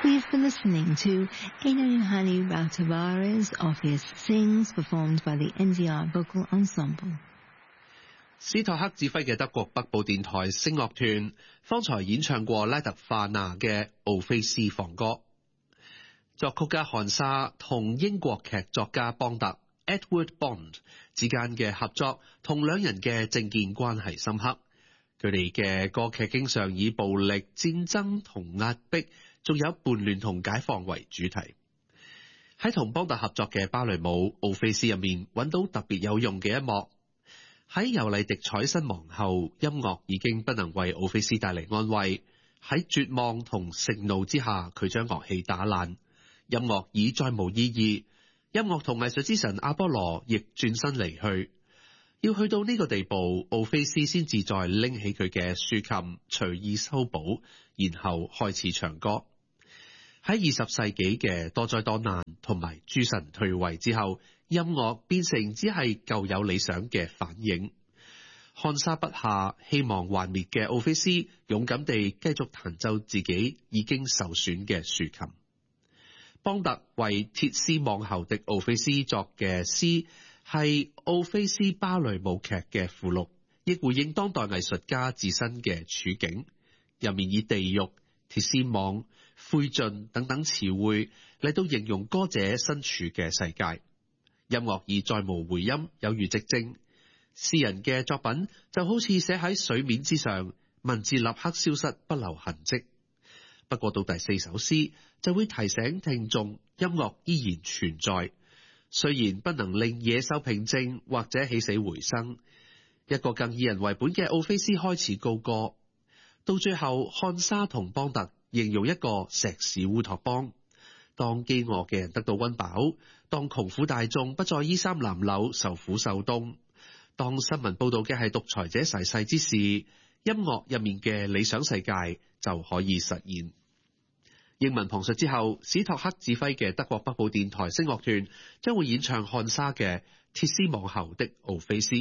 We've been listening to Inoyuhani Rautavaara's Orpheus Sings, performed by the NDR Vocal Ensemble. 斯托克指揮嘅德國北部電台聲樂團方才演唱過拉特化拿嘅奧菲斯房歌。作曲家漢莎同英國劇作家邦特 Edward Bond 之間嘅合作，同兩人嘅政見關係深刻。佢哋嘅歌劇經常以暴力、戰爭同壓迫，仲有叛亂同解放為主題。喺同邦特合作嘅芭蕾舞奧菲斯入面，揾到特別有用嘅一幕。喺尤麗迪彩身亡後，音樂已經不能為奧菲斯帶嚟安慰。喺絕望同盛怒之下，佢將樂器打爛，音樂已再無意義。音樂同藝術之神阿波羅亦轉身離去。要去到呢個地步，奧菲斯先至再拎起佢嘅豎琴，隨意修補，然後開始唱歌。喺20世紀嘅多災多難同埋諸神退位之後，音樂變成只係舊有理想嘅反映。漢莎筆下希望幻滅嘅奧菲斯，勇敢地繼續彈奏自己已經受損嘅豎琴。邦特為鐵絲網後的奧菲斯作嘅詩，係奧菲斯芭蕾舞劇嘅附錄，亦回應當代藝術家自身嘅處境。入面以地獄、鐵絲網、灰燼等等詞彙嚟到形容歌者身處嘅世界。音樂已再無回音，有如寂靜。詩人嘅作品就好似寫喺水面之上，文字立刻消失，不留痕跡。不過到第4首詩就會提醒聽眾，音樂依然存在，雖然不能令野獸平靜或者起死回生。一個更以人為本嘅奧菲斯開始高歌，到最後漢莎同邦特形容一個石屎烏托邦。當飢餓嘅人得到溫飽，當窮苦大眾不再衣衫襤褸受苦受凍，當新聞報道嘅係獨裁者逝世之時，音樂入面嘅理想世界就可以實現。英文旁述之後，史托克指揮嘅德國北部電台聲樂團將會演唱漢莎嘅鐵絲網後的奧菲斯。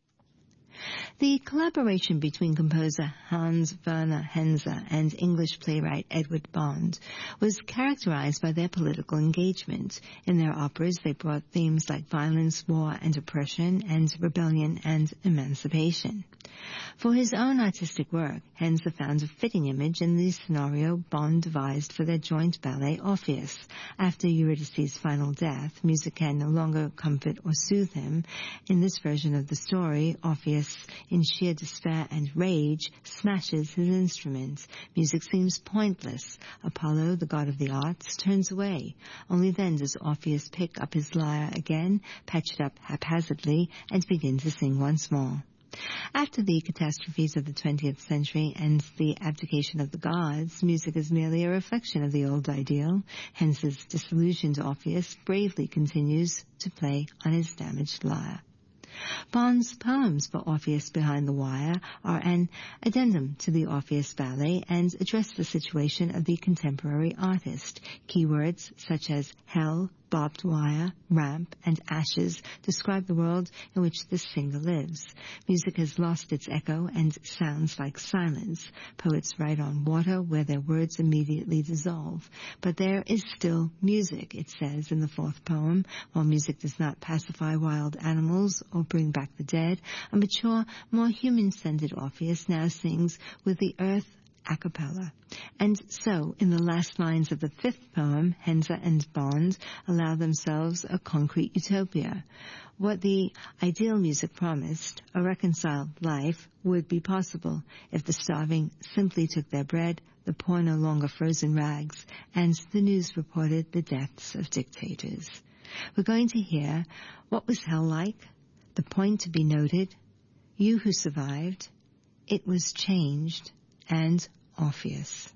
The collaboration between composer Hans Werner Henze and English playwright Edward Bond was characterized by their political engagement. In their operas, they brought themes like violence, war and oppression, and rebellion and emancipation. For his own artistic work, Henze found a fitting image in the scenario Bond devised for their joint ballet Orpheus. After Eurydice's final death, music can no longer comfort or soothe him. In this version of the story, Orpheus, in sheer despair and rage, smashes his instruments. Music seems pointless. Apollo, the god of the arts, turns away. Only then does Orpheus pick up his lyre again, patch it up haphazardly, and begin to sing once more. After the catastrophes of the 20th century and the abdication of the gods, music is merely a reflection of the old ideal. Hence his disillusioned Orpheus bravely continues to play on his damaged lyre. Bond's poems for Orpheus Behind the Wire are an addendum to the Orpheus ballet and address the situation of the contemporary artist. Keywords such as hell, barbed wire, ramp, and ashes describe the world in which this singer lives. Music has lost its echo and sounds like silence. Poets write on water where their words immediately dissolve. But there is still music, it says in the 4th poem. While music does not pacify wild animals or bring back the dead, a mature, more human-centered Orpheus now sings with the earth a cappella. And so, in the last lines of the 5th poem, Henze and Bond allow themselves a concrete utopia. What the ideal music promised, a reconciled life, would be possible if the starving simply took their bread, the poor no longer froze in rags, and the news reported the deaths of dictators. We're going to hear What Was Hell Like? The Point to be Noted, You Who Survived, It Was Changed, and Orpheus.